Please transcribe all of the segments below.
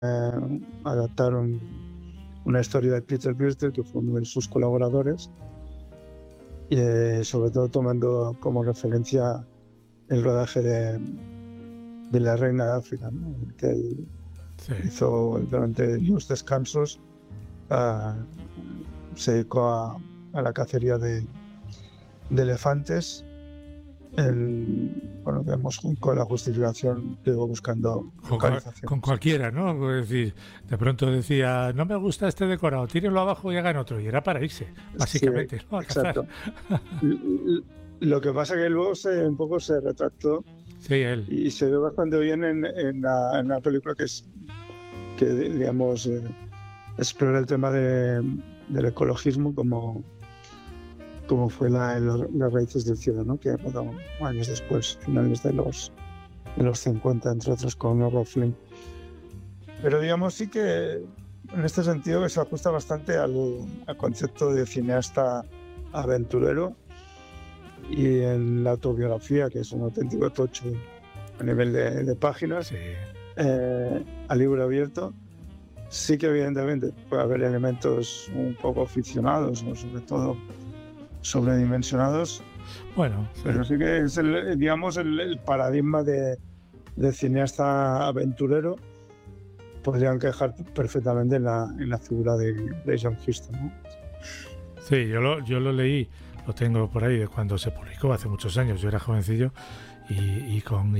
adaptaron una historia de Peter Birster, que fue uno de sus colaboradores, y sobre todo tomando como referencia el rodaje de La Reina de África, ¿no? Que él hizo durante los descansos, se dedicó a la cacería de elefantes. Bueno, vemos con la justificación que iba buscando localización. Con cualquiera, ¿no? Es decir, de pronto decía, no me gusta este decorado, tírenlo abajo y hagan otro. Y era para irse, básicamente, Sí, ¿no? A exacto. cazar. Lo que pasa es que luego un poco se retractó. Sí, él. Y se ve bastante bien en la película, que digamos, explora el tema del ecologismo como fue las raíces del cielo, ¿no? Que rodó años después, finales de los 50, entre otros, con Errol Flynn. Pero digamos sí que en este sentido se ajusta bastante al concepto de cineasta aventurero, y en la autobiografía, que es un auténtico tocho a nivel de páginas, Sí. A libro abierto, sí que evidentemente puede haber elementos un poco ficcionados o sobre todo sobredimensionados. Bueno, pero sí que es el paradigma de cineasta aventurero. Podría encajar perfectamente en la figura de John Huston, ¿no? Sí, yo lo leí, lo tengo por ahí de cuando se publicó hace muchos años. Yo era jovencillo y con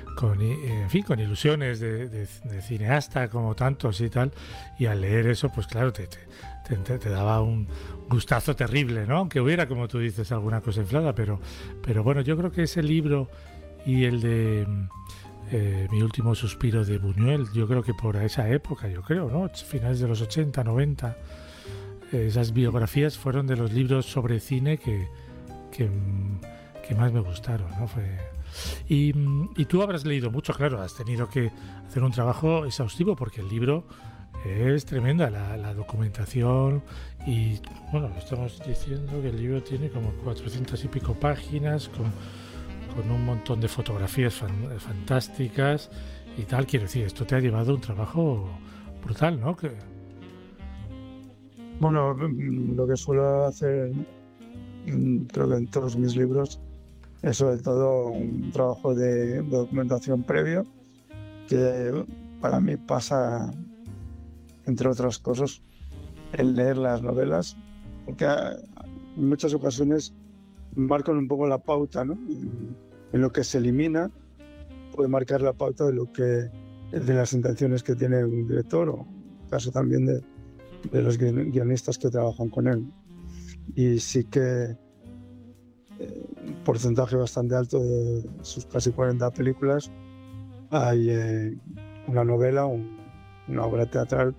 ilusiones de cineasta como tantos y tal. Y al leer eso, pues claro, te daba un gustazo terrible, ¿no? Aunque hubiera, como tú dices, alguna cosa inflada, pero bueno, yo creo que ese libro y el de Mi último suspiro de Buñuel, yo creo que por esa época, ¿no? Finales de los 80, 90, esas biografías fueron de los libros sobre cine que más me gustaron, ¿no? Y tú habrás leído mucho, claro, has tenido que hacer un trabajo exhaustivo porque el libro es tremenda, la documentación. Y bueno, estamos diciendo que el libro tiene como 400 y pico páginas con un montón de fotografías fantásticas y tal. Quiero decir, esto te ha llevado un trabajo brutal, ¿no? Bueno, lo que suelo hacer, creo que en todos mis libros, es sobre todo un trabajo de documentación previo, que para mí pasa, entre otras cosas, el leer las novelas, porque en muchas ocasiones marcan un poco la pauta, ¿no? En lo que se elimina puede marcar la pauta de las intenciones que tiene un director, o en caso también de los guionistas que trabajan con él. Y sí que un porcentaje bastante alto de sus casi 40 películas hay una novela, una obra teatral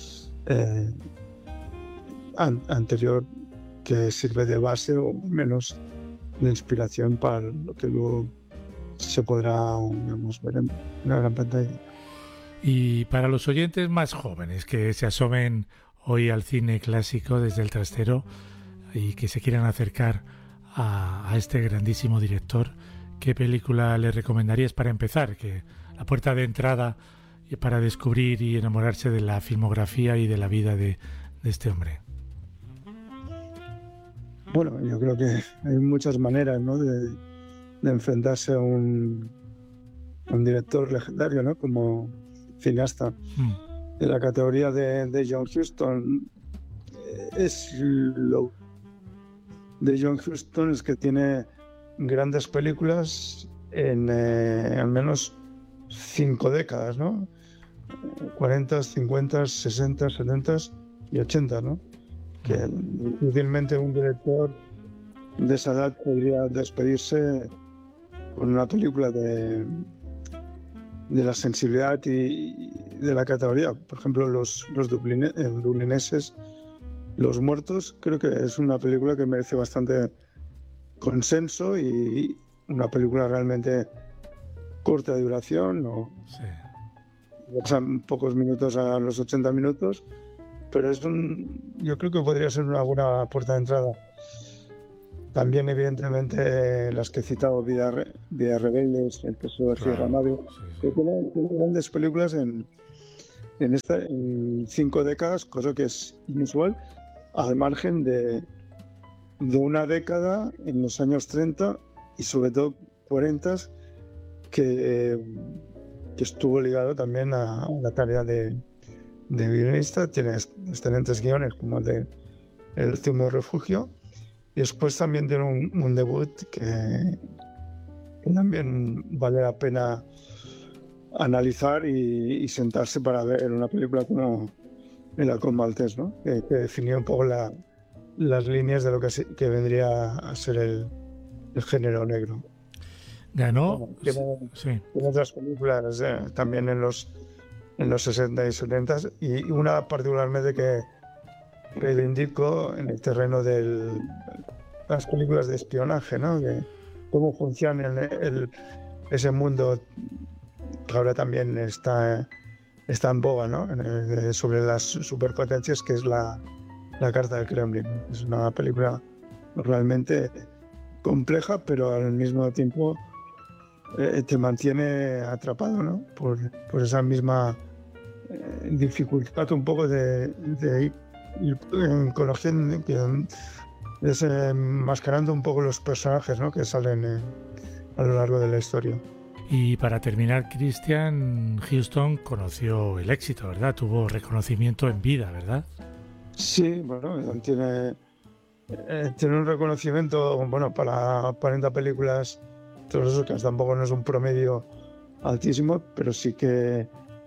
anterior, que sirve de base o menos de inspiración para lo que luego se podrá, digamos, ver en una gran pantalla. Y para los oyentes más jóvenes que se asomen hoy al cine clásico desde el trastero y que se quieran acercar a este grandísimo director, ¿qué película le recomendarías para empezar? Que la puerta de entrada para descubrir y enamorarse de la filmografía y de la vida de este hombre. Bueno, yo creo que hay muchas maneras, ¿no?, de enfrentarse a un director legendario, ¿no?, como cineasta. De la categoría de John Huston, lo de John Huston es que tiene grandes películas en al menos 5 décadas, ¿no? 40, 50, 60, 70 y 80, ¿no? Que difícilmente un director de esa edad podría despedirse con una película de la sensibilidad y de la categoría. Por ejemplo, los dublineses, Los Muertos, creo que es una película que merece bastante consenso, y una película realmente corta de duración, ¿no? Sí. Pasan pocos minutos a los 80 minutos, pero yo creo que podría ser una buena puerta de entrada. También, evidentemente, las que he citado, Vidas Rebeldes, El Tesoro de Sierra Madre, que tienen grandes películas en en 5 décadas, cosa que es inusual, al margen de una década en los años 30 y sobre todo 40 que estuvo ligado también a la tarea de guionista. Tiene excelentes guiones como el de El último refugio, y después también tiene un debut que también vale la pena analizar y sentarse para ver una película como El halcón maltés, ¿no? Que definió un poco las líneas de lo que vendría a ser el género negro. Ganó. Bueno, tiene otras películas también en los 60 y 70, y una particularmente que reivindico en el terreno de las películas de espionaje, ¿no? Cómo funciona ese mundo que ahora también está en boga, ¿no? Sobre las superpotencias, que es la Carta del Kremlin. Es una película realmente compleja, pero al mismo tiempo te mantiene atrapado, ¿no? Por esa misma dificultad un poco de ir conociendo, desenmascarando un poco los personajes, ¿no? Que salen a lo largo de la historia. Y para terminar, Christian Huston conoció el éxito, ¿verdad? Tuvo reconocimiento en vida, ¿verdad? Sí, bueno, tiene un reconocimiento, bueno, para 40 películas, todos esos, que tampoco no es un promedio altísimo, pero sí que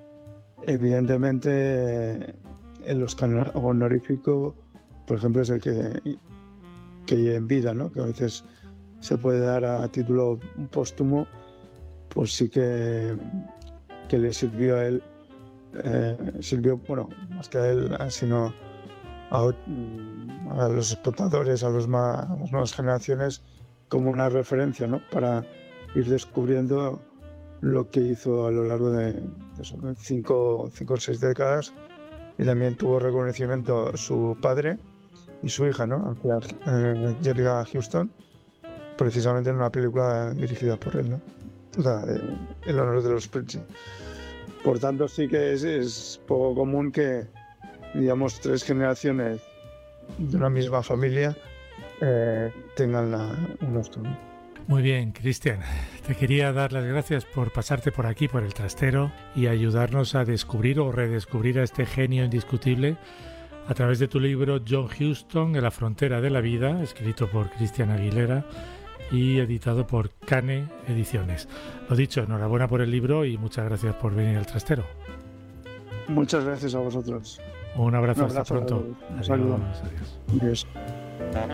evidentemente el Oscar honorífico, por ejemplo, es el que en vida, ¿no? Que a veces se puede dar a título póstumo, pues sí que le sirvió a él, bueno, más que a él, sino a los espectadores, a las nuevas generaciones, como una referencia, ¿no? Para ir descubriendo lo que hizo a lo largo de 5 o 6 décadas. Y también tuvo reconocimiento su padre y su hija, ¿no? Angelica Huston, precisamente en una película dirigida por él, ¿no? O sea, El honor de los Princes. Por tanto, sí que es poco común que, digamos, 3 generaciones de una misma familia tengan un Oscar, ¿no? Muy bien, Christian. Te quería dar las gracias por pasarte por aquí, por El Trastero, y ayudarnos a descubrir o redescubrir a este genio indiscutible a través de tu libro John Huston, En la frontera de la vida, escrito por Christian Aguilera y editado por Cane Ediciones. Lo dicho, enhorabuena por el libro y muchas gracias por venir al Trastero. Muchas gracias a vosotros. Un abrazo, hasta pronto. Un saludo. Adiós. Adiós.